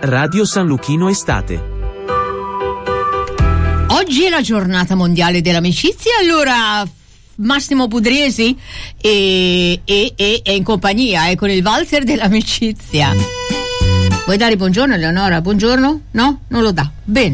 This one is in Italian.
Radio San Luchino Estate. Oggi è la giornata mondiale dell'amicizia, allora Massimo Budresi è in compagnia, è con il valzer dell'amicizia. Vuoi dare buongiorno, Eleonora? Buongiorno? No? Non lo dà. Bene.